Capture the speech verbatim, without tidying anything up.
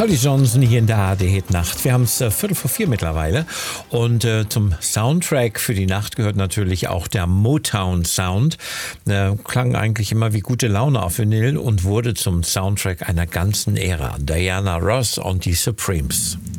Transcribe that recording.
Holly Johnson hier in der A R D-Hit-Nacht. Wir haben es äh, Viertel vor vier mittlerweile und äh, zum Soundtrack für die Nacht gehört natürlich auch der Motown-Sound. Äh, klang eigentlich immer wie gute Laune auf Vinyl und wurde zum Soundtrack einer ganzen Ära. Diana Ross und die Supremes.